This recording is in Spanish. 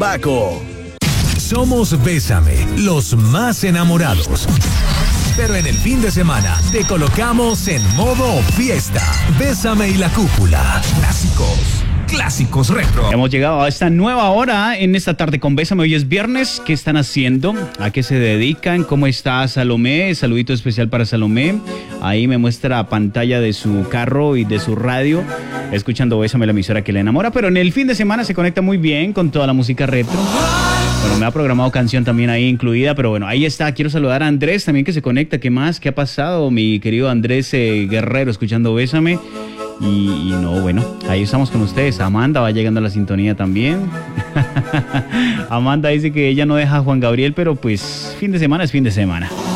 Paco. Somos Bésame, los más enamorados. Pero en el fin de semana te colocamos en modo fiesta. Bésame y la Cúpula. Clásicos retro. Hemos llegado a esta nueva hora en esta tarde con Bésame. Hoy es viernes. ¿Qué están haciendo? ¿A qué se dedican? ¿Cómo está Salomé? Saludito especial para Salomé. Ahí me muestra pantalla de su carro y de su radio, escuchando Bésame, la emisora que le enamora. Pero en el fin de semana se conecta muy bien con toda la música retro. Bueno, me ha programado canción también ahí incluida, pero bueno, ahí está. Quiero saludar a Andrés también que se conecta. ¿Qué más? ¿Qué ha pasado? Mi querido Andrés Guerrero escuchando Bésame. Y no, bueno, ahí estamos con ustedes. Amanda va llegando a la sintonía también. Amanda dice que ella no deja a Juan Gabriel, pero pues fin de semana es fin de semana.